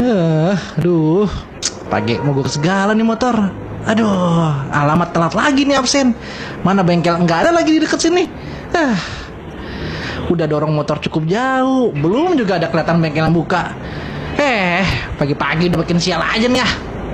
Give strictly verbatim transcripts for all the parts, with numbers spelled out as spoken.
Eh, aduh, pagi mogok segala nih motor. Aduh, alamat telat lagi nih absen. Mana bengkel enggak ada lagi di dekat sini. Ah, udah dorong motor cukup jauh, belum juga ada kelihatan bengkel yang buka. Eh, pagi-pagi udah bikin sial aja nih ya.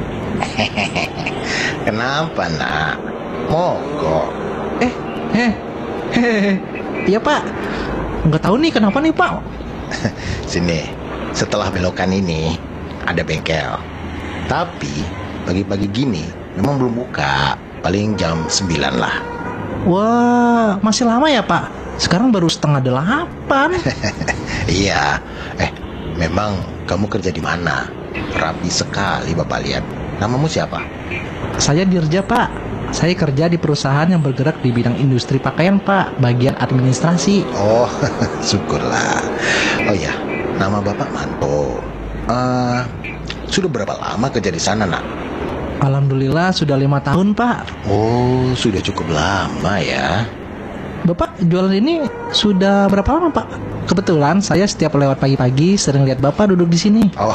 Kenapa nak? Mogok? Eh, eh, hehehe. Iya pak. Nggak tahu nih kenapa nih pak. Sini, setelah belokan ini ada bengkel. Tapi pagi-pagi gini memang belum buka. Paling jam sembilan lah. Wah, masih lama ya pak. Sekarang baru setengah delapan. Iya. Eh, memang kamu kerja di mana? Rapi sekali bapak lihat. Namamu siapa? Saya Dirja pak. Saya kerja di perusahaan yang bergerak di bidang industri pakaian pak, bagian administrasi. Oh, syukurlah. Oh ya, nama bapak Manto. Uh, sudah berapa lama kerja di sana nak? Alhamdulillah sudah lima tahun pak. Oh, sudah cukup lama ya. Bapak jualan ini sudah berapa lama pak? Kebetulan saya setiap lewat pagi-pagi sering lihat bapak duduk di sini. Oh,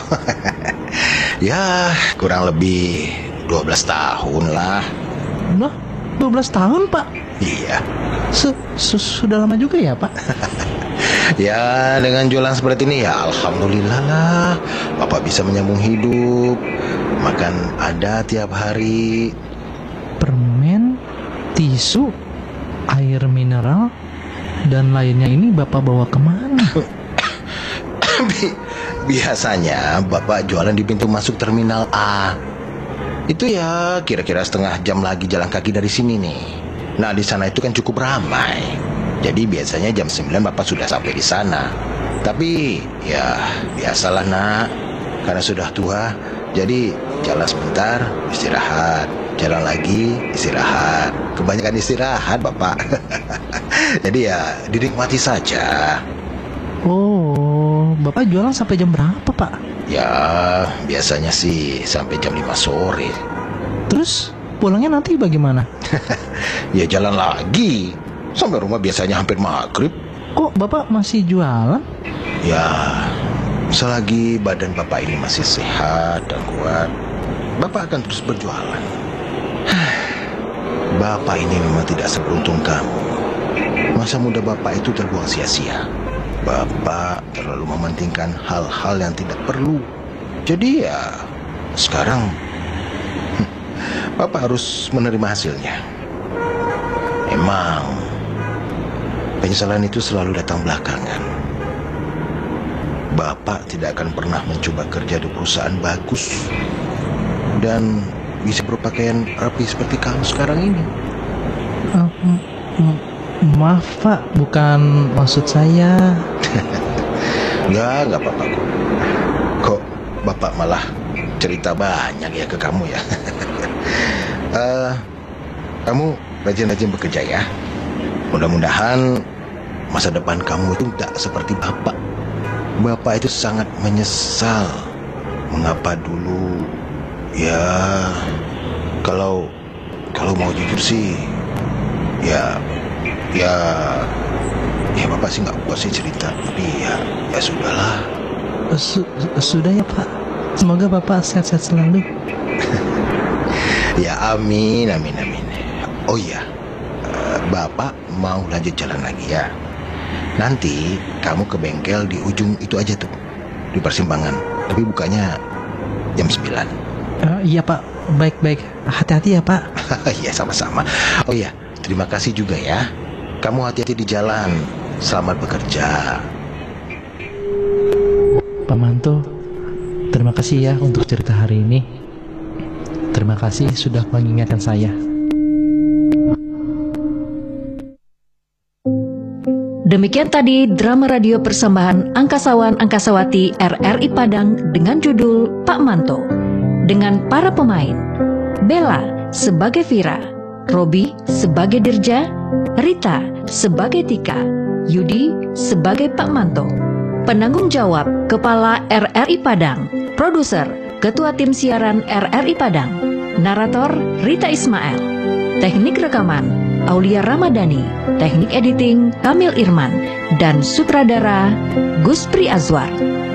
ya kurang lebih dua belas tahun lah. Nah, dua belas tahun pak? Iya. Su- su- Sudah lama juga ya pak? Ya dengan jualan seperti ini ya alhamdulillah lah. Bapak bisa menyambung hidup. Makan ada tiap hari. Permen, tisu, air mineral, dan lainnya ini bapak bawa kemana? Bi- Biasanya bapak jualan di pintu masuk terminal A. Itu ya kira-kira setengah jam lagi jalan kaki dari sini nih. Nah di sana itu kan cukup ramai. Jadi biasanya jam sembilan bapak sudah sampai di sana. Tapi ya biasalah nak, karena sudah tua. Jadi jalan sebentar istirahat, jalan lagi istirahat. Kebanyakan istirahat bapak. Jadi ya dinikmati saja. Oh, bapak jualan sampai jam berapa pak? Ya biasanya sih sampai jam lima sore. Terus pulangnya nanti bagaimana? Ya jalan lagi. Sampai rumah biasanya hampir maghrib. Kok bapak masih jualan? Ya selagi badan bapak ini masih sehat dan kuat, bapak akan terus berjualan. Bapak ini memang tidak seberuntung kamu. Masa muda bapak itu terbuang sia-sia. Bapak terlalu mementingkan hal-hal yang tidak perlu. Jadi ya sekarang bapak harus menerima hasilnya. Emang penyesalan itu selalu datang belakangan. Bapak tidak akan pernah mencoba kerja di perusahaan bagus dan bisa berpakaian rapi seperti kamu sekarang ini. Uh, mm, mm, maaf pak, bukan maksud saya. Enggak, enggak apa-apa kok. Kok bapak malah cerita banyak ya ke kamu ya. uh, Kamu rajin-rajin bekerja ya. Mudah-mudahan masa depan kamu itu tidak seperti bapak. Bapak itu sangat menyesal mengapa dulu. Ya kalau kalau mau jujur sih, ya ya ya bapak sih nggak puas sih cerita. Tapi ya ya sudahlah. Su- Sudah ya pak. Semoga bapak sehat-sehat selalu. Ya amin amin amin. Oh iya, uh, bapak mau lanjut jalan lagi ya. Nanti kamu ke bengkel di ujung itu aja tuh, di persimpangan. Tapi bukanya jam sembilan. Uh, iya pak, baik-baik. Hati-hati ya pak. Iya sama-sama. Oh iya, terima kasih juga ya. Kamu hati-hati di jalan. Selamat bekerja. Pak Manto, terima kasih ya untuk cerita hari ini. Terima kasih sudah mengingatkan saya. Demikian tadi drama radio persembahan Angkasawan Angkasawati R R I Padang dengan judul Pak Manto. Dengan para pemain, Bella sebagai Vira, Robi sebagai Dirja, Rita sebagai Tika, Yudi sebagai Pak Manto. Penanggung jawab Kepala R R I Padang, Produser Ketua Tim Siaran R R I Padang, Narator Rita Ismail, Teknik Rekaman Aulia Ramadhani, Teknik Editing Kamil Irman, dan Sutradara Guspri Azwar.